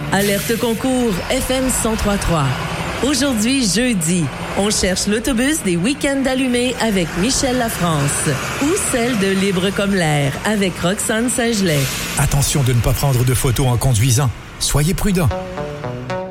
Alerte concours FM 1033. Aujourd'hui, jeudi, on cherche l'autobus des Week-ends allumés avec Michel Lafrance ou celle de Libre comme l'air avec Roxane Saint-Gelais. Attention de ne pas prendre de photos en conduisant. Soyez prudents.